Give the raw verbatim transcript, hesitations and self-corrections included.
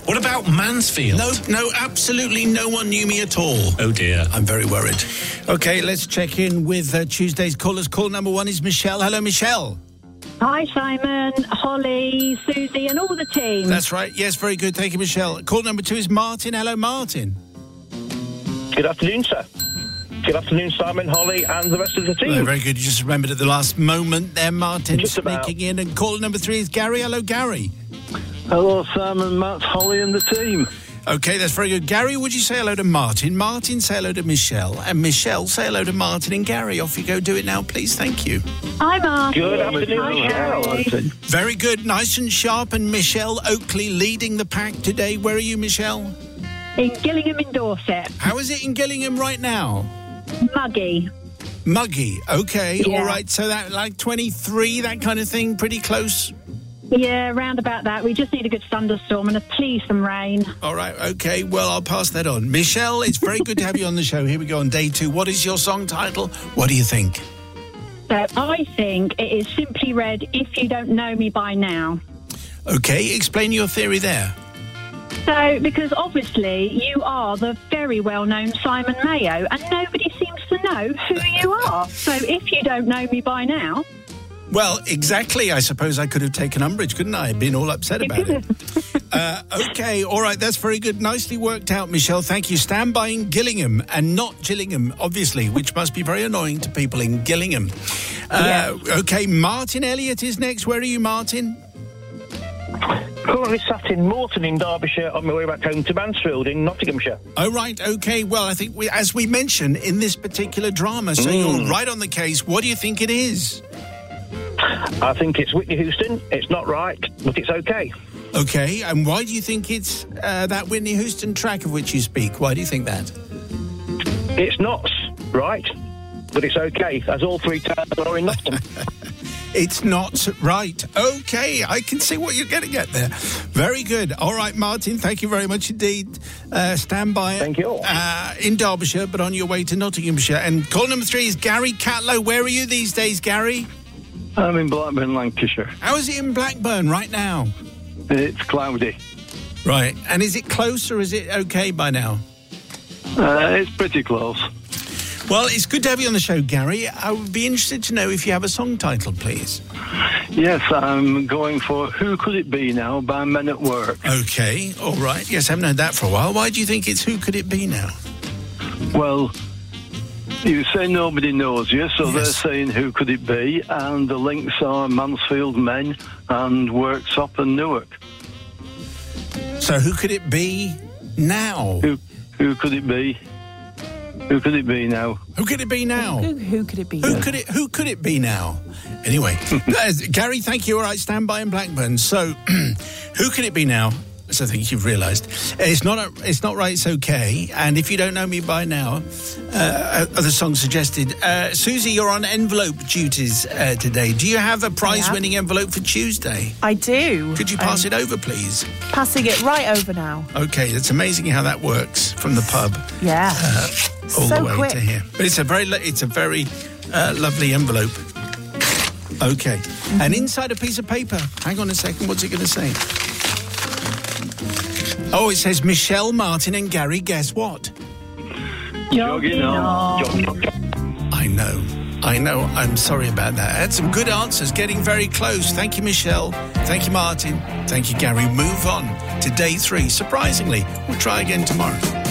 What about Mansfield? No, no, absolutely no one knew me at all. Oh, dear. I'm very worried. OK, let's check in with uh, Tuesday's callers. Call number one is Michelle. Hello, Michelle. Hi, Simon, Holly, Susie and all the team. That's right. Yes, very good. Thank you, Michelle. Call number two is Martin. Hello, Martin. Good afternoon, sir. Good afternoon, Simon, Holly and the rest of the team. Well, very good. You just remembered at the last moment there, Martin, Just about. sneaking in. And caller number three is Gary. Hello, Gary. Hello, Simon, Matt, Holly and the team. OK, that's very good. Gary, would you say hello to Martin? Martin, say hello to Michelle. And Michelle, say hello to Martin and Gary. Off you go. Do it now, please. Thank you. Hi, Martin. Good afternoon, Hi, Michelle. Gary. Very good. Nice and sharp. And Michelle Oakley leading the pack today. Where are you, Michelle? In Gillingham in Dorset. How is it in Gillingham right now? Muggy. Muggy. OK, Yeah. all right. So that like twenty-three, that kind of thing, pretty close. Yeah, round about that. We just need a good thunderstorm and a please some rain. All right, OK. Well, I'll pass that on. Michelle, it's very good to have you on the show. Here we go on day two. What is your song title? What do you think? So I think it is simply read, If You Don't Know Me By Now. OK, explain your theory there. So, because obviously you are the very well-known Simon Mayo and nobody seems to know who you are. So if you don't know me by now... Well, exactly. I suppose I could have taken umbrage, couldn't I? Been all upset about it. uh, OK, all right, that's very good. Nicely worked out, Michelle. Thank you. Stand by in Gillingham and not Gillingham, obviously, which must be very annoying to people in Gillingham. Uh, Yeah. OK, Martin Elliott is next. Where are you, Martin? Currently sat in Morton in Derbyshire on my way back home to Mansfield in Nottinghamshire. Oh, right, OK. Well, I think, we, as we mentioned, in this particular drama, so Mm. you're right on the case. What do you think it is? I think it's Whitney Houston. It's not right, but it's okay. OK, and why do you think it's uh, that Whitney Houston track of which you speak? Why do you think that? It's not right, but it's okay, as all three towns are in Nottingham. It's not right. OK, I can see what you're getting at there. Very good. All right, Martin, thank you very much indeed. Uh, stand by. Thank you. Uh, in Derbyshire, but on your way to Nottinghamshire. And call number three is Gary Catlow. Where are you these days, Gary? I'm in Blackburn, Lancashire. How is it in Blackburn right now? It's cloudy. Right. And is it close or is it OK by now? Uh, it's pretty close. Well, it's good to have you on the show, Gary. I would be interested to know if you have a song title, please. Yes, I'm going for Who Could It Be Now by Men at Work. OK, all right. Yes, I haven't heard that for a while. Why do you think it's Who Could It Be Now? Well, you say nobody knows you, so Yes. they're saying Who Could It Be? And the links are Mansfield Men and Worksop and Newark. So who could it be now? Who, who could it be? Who could it be now? Who could it be now? Who, who could it be? Who could it? Who could it be now? Anyway, uh, Gary, thank you. All right, stand by in Blackburn. So, who could it be now? As I think you've realised, it's not. A, it's not right. It's okay. And if you don't know me by now, uh, other songs suggested. Uh, Susie, you're on envelope duties uh, today. Do you have a prize-winning envelope for Tuesday? I do. Could you pass Um, it over, please? Passing it right over now. Okay, it's amazing how that works from the pub. Yeah. Uh, all So the way quick. to here. But it's a very, lo- it's a very uh, lovely envelope. Okay, Mm-hmm. and inside a piece of paper. Hang on a second. What's it going to say? Oh, it says Michelle, Martin, and Gary. Guess what? Jogging on. I know. I know. I'm sorry about that. I had some good answers. Getting very close. Thank you, Michelle. Thank you, Martin. Thank you, Gary. Move on to day three. Surprisingly, we'll try again tomorrow.